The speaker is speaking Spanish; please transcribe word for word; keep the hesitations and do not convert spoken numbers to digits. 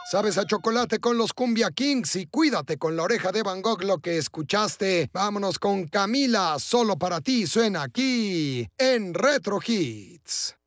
Sabes a chocolate con los Cumbia Kings y cuídate con la oreja de Van Gogh lo que escuchaste. Vámonos con Camila, solo para ti suena aquí en Retro Hits.